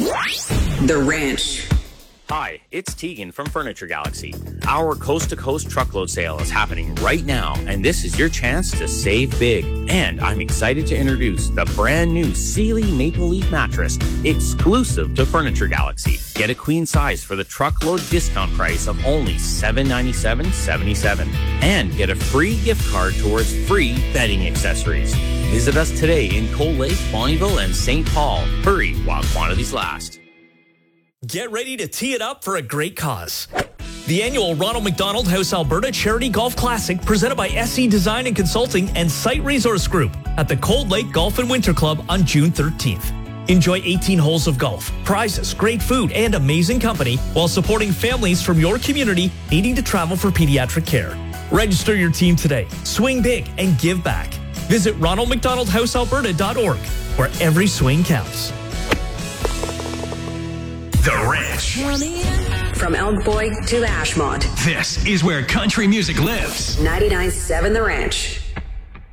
The Ranch. Hi, it's Tegan from Furniture Galaxy. Our coast-to-coast truckload sale is happening right now, and this is your chance to save big. And I'm excited to introduce the brand new Sealy Maple Leaf mattress, exclusive to Furniture Galaxy. Get a queen size for the truckload discount price of only $797.77, and get a free gift card towards free bedding accessories. Visit us today in Cold Lake, Bonnyville, and St. Paul. Hurry while quantities last. Get ready to tee it up for a great cause. The annual Ronald McDonald House Alberta Charity Golf Classic, presented by SC Design and Consulting and Site Resource Group at the Cold Lake Golf and Winter Club on June 13th. Enjoy 18 holes of golf, prizes, great food, and amazing company while supporting families from your community needing to travel for pediatric care. Register your team today. Swing big and give back. Visit ronaldmcdonaldhousealberta.org, where every swing counts. The Ranch. From Elk Boy to Ashmont. This is where country music lives. 99.7 The Ranch.